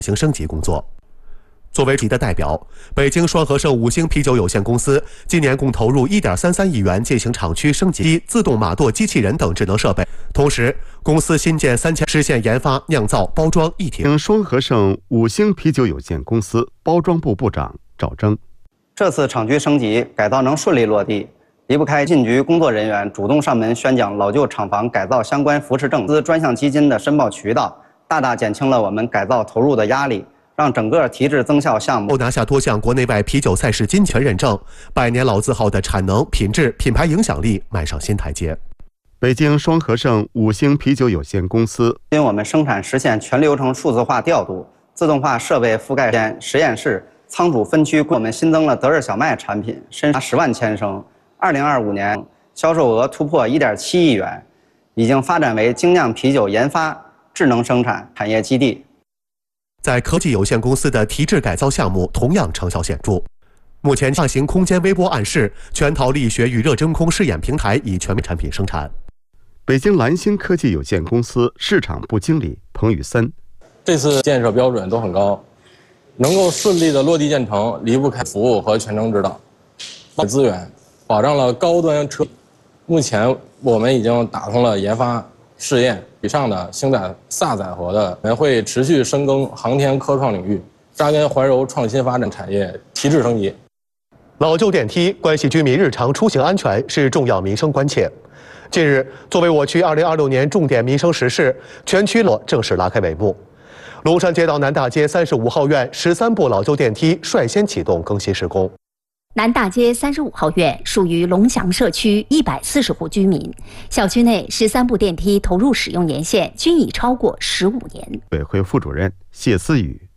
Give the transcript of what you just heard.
行升级工作。作为的代表，北京双和盛五星啤酒有限公司今年共投入1.33亿元进行厂区升级、自动码舵机器人等智能设备。同时，公司新建3000，实现研发、酿造、包装一体。 双和盛五星啤酒有限公司包装部部长赵征， 这次厂区升级改造能顺利落地，离不开进局工作人员主动上门宣讲老旧厂房改造相关扶持政策、专项基金的申报渠道，大大减轻了我们改造投入的压力。让整个提质增效项目拿下多项国内外啤酒赛事金泉认证，100年老字号的产能、品质、品牌影响力迈上新台阶。 北京双和盛五星啤酒有限公司因我们生产实现全流程数字化调度、自动化设备覆盖实验室、仓储分区，我们新增了德日小麦产品，深达10万千升。2025年销售额突破1.7亿元，已经发展为精酿啤酒研发、智能生产产业基地。 在科技有限公司的提质改造项目同样成效显著。目前，大型空间微波暗室、全陶力学与热真空试验平台已全面产品生产。 北京蓝星科技有限公司市场部经理彭宇森， 这次建设标准都很高，能够顺利的落地建成，离不开服务和全程指导。资源保障了高端车。目前我们已经打通了研发、试验以上的星载、飒载荷的，我们会持续深耕航天科创领域，扎根怀柔创新发展产业，提质升级。 老旧电梯关系居民日常出行安全，是重要民生关切。近日，作为我区2026年重点民生实事，全区正式拉开帷幕。龙山街道南大街35号院13部老旧电梯率先启动更新施工。 南大街35号院属于龙翔社区140户居民，小区内13部电梯投入使用年限均已超过15年。 委会副主任谢思雨。